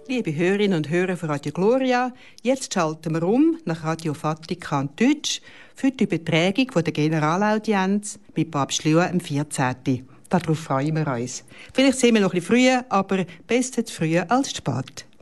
Liebe Hörerinnen und Hörer von Radio Gloria, jetzt schalten wir um nach Radio Vatikan Deutsch für die Übertragung der Generalaudienz mit Papst Leo am 14. Darauf freuen wir uns. Vielleicht sehen wir noch ein bisschen früher, aber besser zu früh als zu spät.